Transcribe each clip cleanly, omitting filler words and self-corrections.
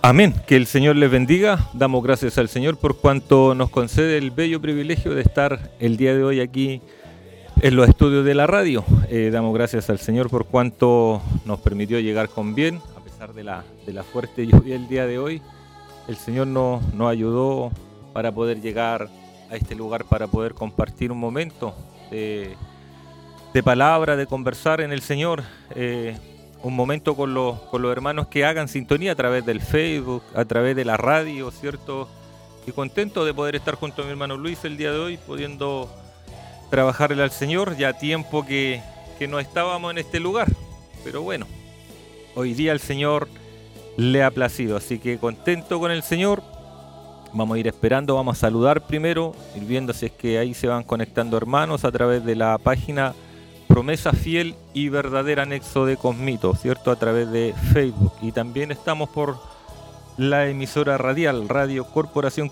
Amén. Que el Señor les bendiga. Damos gracias al Señor por cuanto nos concede el bello privilegio de estar el día de hoy aquí en los estudios de la radio. Damos gracias al Señor por cuanto nos permitió llegar con bien, a pesar de la fuerte lluvia el día de hoy. El Señor nos ayudó para poder llegar a este lugar, para poder compartir un momento de palabra, de conversar en el Señor. Un momento con los hermanos que hagan sintonía a través del Facebook, a través de la radio, ¿cierto? Y contento de poder estar junto a mi hermano Luis el día de hoy, pudiendo trabajarle al Señor. Ya tiempo que no estábamos en este lugar, pero bueno, hoy día el Señor le ha placido, así que contento con el Señor. Vamos a ir esperando, vamos a saludar primero, ir viendo si es que ahí se van conectando hermanos a través de la página Promesa Fiel y Verdadera Nexo de Cosmito, ¿cierto? A través de Facebook. Y también estamos por la emisora radial, Radio Corporación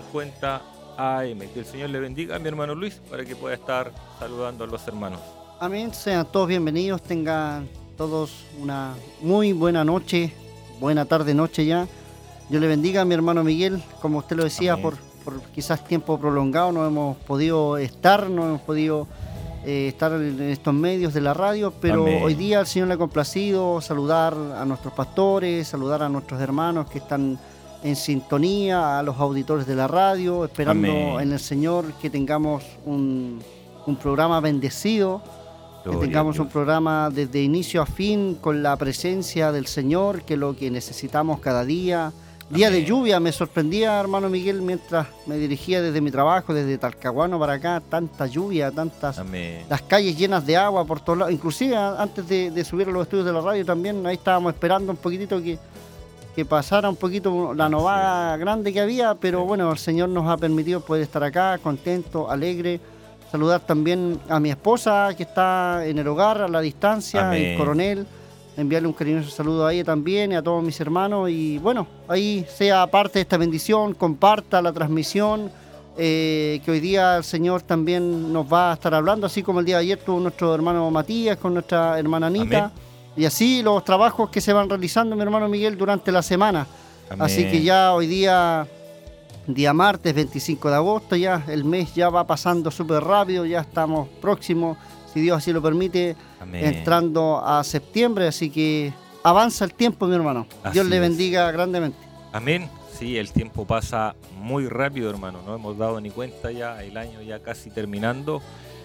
550 AM. Que el Señor le bendiga a mi hermano Luis para que pueda estar saludando a los hermanos. Amén, sean todos bienvenidos, tengan todos una muy buena noche, buena tarde, noche ya. Dios le bendiga a mi hermano Miguel, como usted lo decía, por quizás tiempo prolongado no hemos podido estar, no hemos podido estar en estos medios de la radio, pero amén. Hoy día el Señor le ha complacido saludar a nuestros pastores, saludar a nuestros hermanos que están en sintonía, a los auditores de la radio, esperando amén. En el Señor que tengamos un programa bendecido, gloria, que tengamos un programa desde inicio a fin con la presencia del Señor, que es lo que necesitamos cada día. Día de lluvia, me sorprendía, hermano Miguel, mientras me dirigía desde mi trabajo, desde Talcahuano para acá, tanta lluvia, las calles llenas de agua por todos lados. Inclusive antes de subir a los estudios de la radio también, ahí estábamos esperando un poquitito que pasara un poquito la novada grande que había, pero bueno, el Señor nos ha permitido poder estar acá, contento, alegre. Saludar también a mi esposa que está en el hogar, a la distancia, en Coronel. Enviarle un cariñoso saludo a ella también y a todos mis hermanos. Y bueno, ahí sea parte de esta bendición, comparta la transmisión, que hoy día el Señor también nos va a estar hablando, así como el día de ayer tuvo nuestro hermano Matías con nuestra hermana Anita. Amén. Y así los trabajos que se van realizando, mi hermano Miguel, durante la semana. Amén. Así que ya hoy día martes 25 de agosto, ya el mes ya va pasando súper rápido, ya estamos próximos, si Dios así lo permite, amén, entrando a septiembre, así que avanza el tiempo, mi hermano. Así Dios le bendiga grandemente. Amén. Sí, el tiempo pasa muy rápido, hermano, no hemos dado ni cuenta ya, el año ya casi terminando,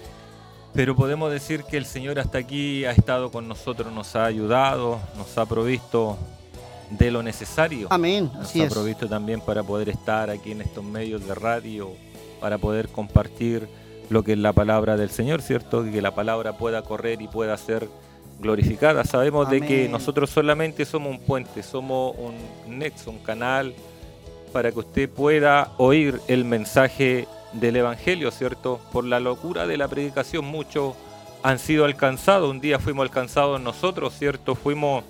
pero podemos decir que el Señor hasta aquí ha estado con nosotros, nos ha ayudado, nos ha provisto de lo necesario. Amén, así es. Nos ha provisto también para poder estar aquí en estos medios de radio, para poder compartir lo que es la palabra del Señor, ¿cierto? Que la palabra pueda correr y pueda ser glorificada. Sabemos amén, de que nosotros solamente somos un puente, somos un nexo, un canal para que usted pueda oír el mensaje del Evangelio, ¿cierto? Por la locura de la predicación muchos han sido alcanzados. Un día fuimos alcanzados nosotros, ¿cierto? Fuimos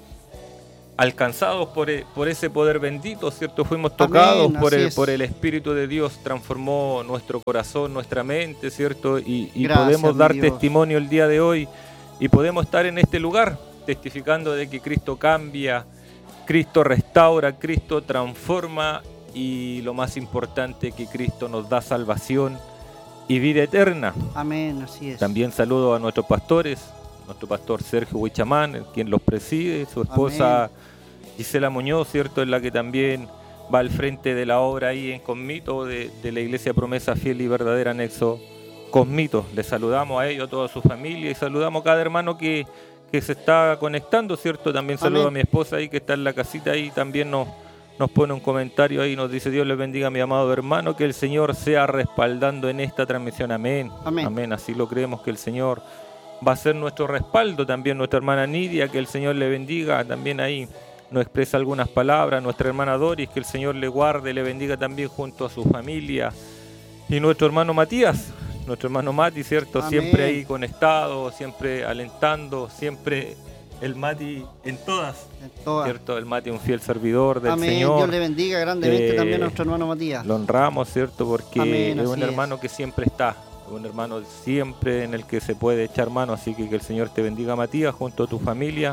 alcanzados por ese poder bendito, ¿cierto? Fuimos tocados amén, por el Espíritu de Dios, transformó nuestro corazón, nuestra mente, ¿cierto? Y gracias, podemos dar Dios. Testimonio el día de hoy y podemos estar en este lugar testificando de que Cristo cambia, Cristo restaura, Cristo transforma y lo más importante, que Cristo nos da salvación y vida eterna. Amén, así es. También saludo a nuestros pastores, nuestro pastor Sergio Huichamán, quien los preside, su esposa amén, Gisela Muñoz, ¿cierto? Es la que también va al frente de la obra ahí en Cosmito, de la Iglesia Promesa Fiel y Verdadera Nexo Cosmito. Les saludamos a ellos, a toda su familia, y saludamos a cada hermano que se está conectando, ¿cierto? También saludo amén, a mi esposa ahí que está en la casita ahí, también nos pone un comentario ahí, nos dice: Dios les bendiga, mi amado hermano, que el Señor sea respaldando en esta transmisión. Amén. Amén. Amén. Así lo creemos, que el Señor va a ser nuestro respaldo. También nuestra hermana Nidia, que el Señor le bendiga, también ahí nos expresa algunas palabras. Nuestra hermana Doris, que el Señor le guarde, le bendiga también junto a su familia. Y nuestro hermano Matías, nuestro hermano Mati, ¿cierto? Amén. Siempre ahí conectado, siempre alentando, siempre el Mati en todas, ¿cierto? El Mati un fiel servidor del amén, Señor. Dios le bendiga grandemente también a nuestro hermano Matías. Lo honramos, ¿cierto? Porque amén, es un hermano que siempre está, un hermano siempre en el que se puede echar mano, así que el Señor te bendiga, Matías, junto a tu familia,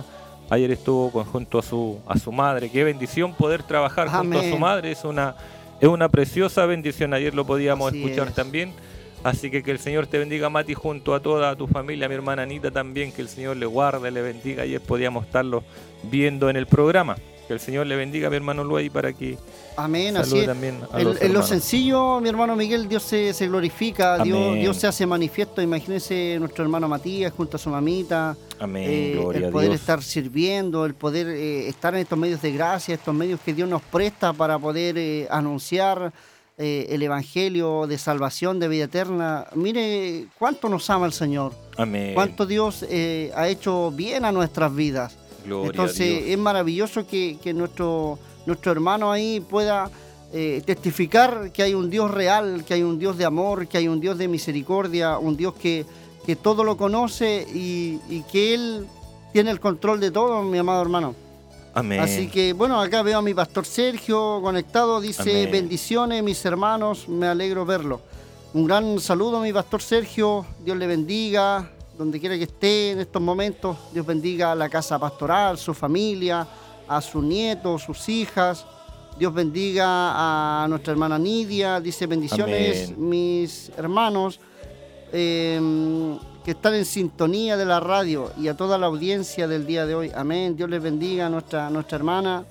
Ayer estuvo junto a su madre. Qué bendición poder trabajar junto a su madre. Es una preciosa bendición. Ayer lo podíamos escuchar también. Así que el Señor te bendiga, Mati, junto a toda tu familia, mi hermana Anita también, que el Señor le guarde, le bendiga. Ayer podíamos estarlo viendo en el programa. Que el Señor le bendiga a mi hermano Luis para que amén, así también a en lo sencillo, mi hermano Miguel, Dios se glorifica, Dios se hace manifiesto. Imagínense nuestro hermano Matías junto a su mamita. Amén, gloria el poder a Dios. estar sirviendo, el poder estar en estos medios de gracia, estos medios que Dios nos presta para poder anunciar el Evangelio de salvación, de vida eterna. Mire cuánto nos ama el Señor. Amén. Cuánto Dios ha hecho bien a nuestras vidas. Gloria Entonces a Dios. es maravilloso que nuestro hermano ahí pueda testificar que hay un Dios real, que hay un Dios de amor, que hay un Dios de misericordia, un Dios que todo lo conoce y que Él tiene el control de todo, mi amado hermano. Amén. Así que, bueno, acá veo a mi pastor Sergio conectado, dice: amén. Bendiciones, mis hermanos, me alegro verlo. Un gran saludo a mi pastor Sergio, Dios le bendiga, donde quiera que esté en estos momentos. Dios bendiga a la casa pastoral, su familia, a sus nietos, sus hijas. Dios bendiga a nuestra hermana Nidia, dice: bendiciones, amén. Mis hermanos que están en sintonía de la radio, y a toda la audiencia del día de hoy. Amén. Dios les bendiga a nuestra hermana.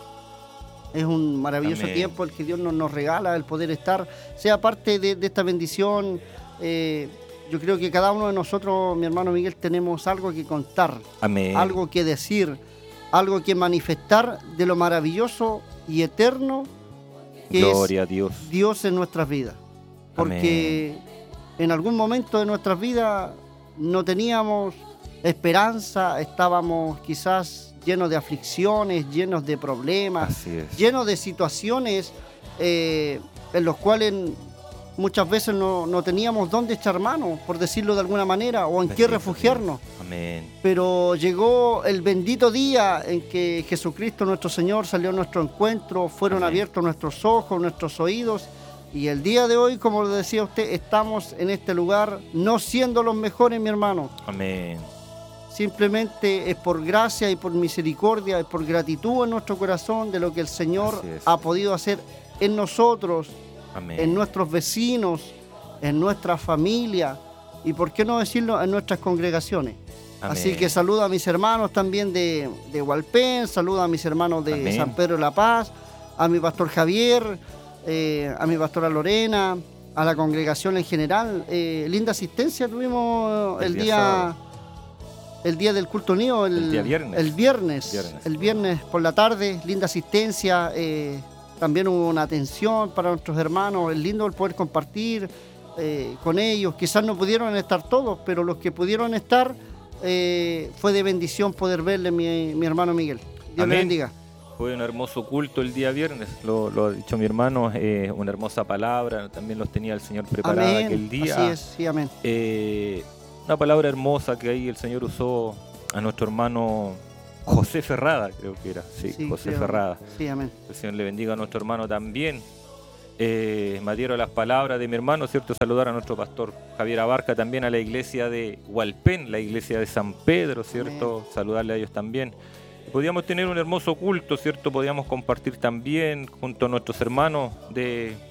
Es un maravilloso amén. tiempo el que Dios nos regala, el poder estar, sea parte de esta bendición. Yo creo que cada uno de nosotros, mi hermano Miguel, tenemos algo que contar, amén. Algo que decir, algo que manifestar de lo maravilloso y eterno que gloria es a Dios. Dios en nuestras vidas. Porque amén. En algún momento de nuestras vidas no teníamos esperanza, estábamos quizás llenos de aflicciones, llenos de problemas, Así es. llenos de situaciones en los cuales muchas veces no teníamos dónde echar mano, por decirlo de alguna manera, o en qué refugiarnos. Amén. Pero llegó el bendito día en que Jesucristo nuestro Señor salió a nuestro encuentro, fueron amén. abiertos nuestros ojos, nuestros oídos. Y el día de hoy, como lo decía usted, estamos en este lugar no siendo los mejores, mi hermano. Amén. Simplemente es por gracia y por misericordia, es por gratitud en nuestro corazón de lo que el Señor ha podido hacer en nosotros, amén. En nuestros vecinos, en nuestra familia y, por qué no decirlo, en nuestras congregaciones. Amén. Así que saludo a mis hermanos también de Hualpén, saludo a mis hermanos de amén. San Pedro de la Paz, a mi pastor Javier, a mi pastora Lorena, a la congregación en general. Linda asistencia tuvimos el día del culto unido, el viernes por la tarde. Linda asistencia, también hubo una atención para nuestros hermanos. Es lindo el poder compartir con ellos. Quizás no pudieron estar todos, pero los que pudieron estar, fue de bendición poder verle, mi hermano Miguel. Dios le bendiga. Fue un hermoso culto el día viernes, lo ha dicho mi hermano, una hermosa palabra, también los tenía el Señor preparada amén. Aquel día. Así es, sí, amén. Una palabra hermosa que ahí el Señor usó a nuestro hermano José Ferrada, creo que era, sí José Ferrada. Sí, amén. El Señor le bendiga a nuestro hermano también. Me adhiero las palabras de mi hermano, ¿cierto? Saludar a nuestro pastor Javier Abarca, también a la iglesia de Hualpén, la iglesia de San Pedro, ¿cierto? Amén. Saludarle a ellos también. Podíamos tener un hermoso culto, ¿cierto? Podíamos compartir también junto a nuestros hermanos de